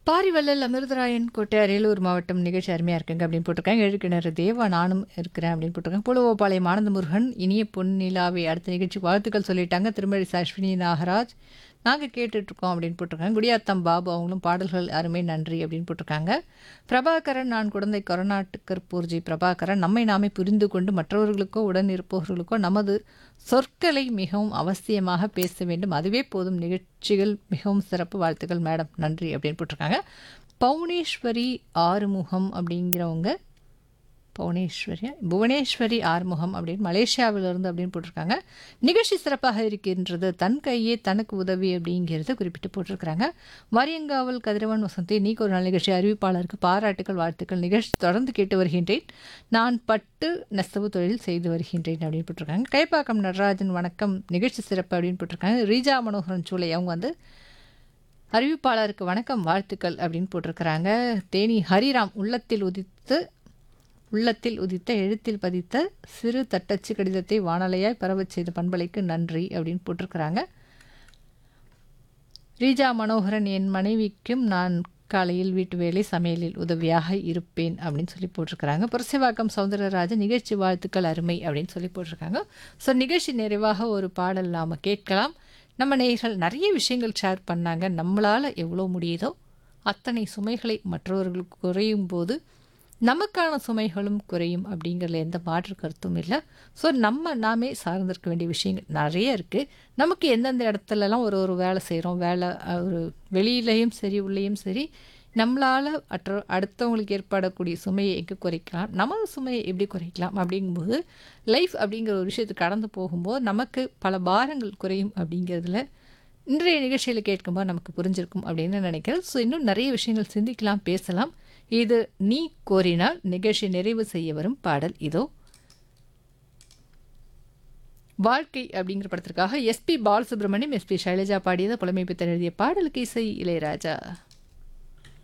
பாரிவள்ளல் அமிர்தராயன் கோட்டை அரியலூர் மாவட்டம் நிகழ்ச்சி அருமையாக இருக்குங்க அப்படின்னு போட்டிருக்காங்க. எழுக்கிணறு தேவா நானும் இருக்கிறேன் அப்படின்னு போட்டிருக்காங்க. புலவோபாளையம் ஆனந்த முருகன் இனிய பொன்னிலாவை அடுத்த நிகழ்ச்சி வாழ்த்துக்கள் சொல்லிட்டாங்க. திருமழிசை அஸ்வினி நாகராஜ் நாங்கள் கேட்டுட்ருக்கோம் அப்படின்னு போட்டிருக்காங்க. குடியாத்தம் பாபு அவங்களும் பாடல்கள் அருமை நன்றி அப்படின்னு போட்டிருக்காங்க. பிரபாகரன் நான் குழந்தை கருணாட்டுக்கர் பூர்ஜி பிரபாகரன் நம்மை நாமே புரிந்து கொண்டு மற்றவர்களுக்கோ உடன் இருப்பவர்களுக்கோ நமது சொற்களை மிகவும் அவசியமாக பேச வேண்டும். அதுவே போதும். நிகழ்ச்சிகள் மிகவும் சிறப்பு. வாழ்த்துக்கள் மேடம் நன்றி அப்படின்னு போட்டிருக்காங்க. பவுனேஸ்வரி ஆறுமுகம் அப்படிங்கிறவங்க புவனேஸ்வரி ஆறுமுகம் அப்படின்னு மலேசியாவிலிருந்து அப்படின்னு போட்டிருக்காங்க. நிகழ்ச்சி சிறப்பாக இருக்கின்றது. தன் கையே தனக்கு உதவி அப்படிங்கிறத குறிப்பிட்டு போட்டிருக்கிறாங்க. வாரியங்காவல் கதிரவன் வசந்தி நீக்கு ஒரு நாள் நிகழ்ச்சி அறிவிப்பாளருக்கு பாராட்டுகள் வாழ்த்துக்கள். நிகழ்ச்சி தொடர்ந்து கேட்டு வருகின்றேன். நான் பட்டு நெசவு தொழில் செய்து வருகின்றேன் அப்படின்னு போட்டிருக்காங்க. கைப்பாக்கம் நடராஜன் வணக்கம் நிகழ்ச்சி சிறப்பு அப்படின்னு போட்டிருக்காங்க. ரீஜா மனோகரன் சூளை அவங்க வந்து அறிவிப்பாளருக்கு வணக்கம் வாழ்த்துக்கள் அப்படின்னு போட்டிருக்கிறாங்க. தேனி ஹரிராம் உள்ளத்தில் உதித்த எழுத்தில் பதித்த சிறு தட்டச்சு கடிதத்தை வானலையாய் பரவச் செய்த பண்பலைக்கு நன்றி அப்படின்னு போட்டிருக்கிறாங்க. ரீஜா மனோகரன் என் மனைவிக்கும் நான் காலையில் வீட்டு வேலை சமையலில் உதவியாக இருப்பேன் அப்படின்னு சொல்லி போட்டிருக்கிறாங்க. புரசைவாக்கம் சௌந்தரராஜன் நிகழ்ச்சி வாழ்த்துக்கள் அருமை அப்படின்னு சொல்லி போட்டிருக்காங்க. ஸோ நிகழ்ச்சி நிறைவாக ஒரு பாடல் நாம் கேட்கலாம். நம்ம நேயர்கள் நிறைய விஷயங்கள் ஷேர் பண்ணாங்க. நம்மளால் எவ்வளோ முடியுதோ அத்தனை சுமைகளை மற்றவர்களுக்கு குறையும் போது நமக்கான சுமைகளும் குறையும் அப்படிங்கிறதுல எந்த மாற்று கருத்தும் இல்லை. ஸோ நாமே சார்ந்திருக்க வேண்டிய விஷயங்கள் நிறைய இருக்குது. நமக்கு எந்தெந்த இடத்துலலாம் ஒரு வேலை செய்கிறோம், ஒரு வெளியிலையும் சரி உள்ளேயும் சரி நம்மளால் அடுத்தவங்களுக்கு ஏற்படக்கூடிய சுமையை எங்கே குறைக்கலாம், நமது சுமையை எப்படி குறைக்கலாம் அப்படிங்கும்போது லைஃப் அப்படிங்கிற ஒரு விஷயத்தை கடந்து போகும்போது நமக்கு பல பாரங்கள் குறையும் அப்படிங்கிறதுல இன்றைய நிகழ்ச்சியில் கேட்கும்போது நமக்கு புரிஞ்சிருக்கும் அப்படின்னு நினைக்கிறேன். ஸோ இன்னும் நிறைய விஷயங்கள் சிந்திக்கலாம், பேசலாம். இது நீ கோரினால் நிகழ்ச்சி நிறைவு செய்ய வரும் பாடல் இதோ. வாழ்க்கை அப்படிங்கிற படத்திற்காக எஸ்பி பாலசுப்ரமணியம், எஸ்பி சைலஜா பாடியதை புலமைப்பித்தன் எழுதிய பாடலுக்கு இசை இளையராஜா.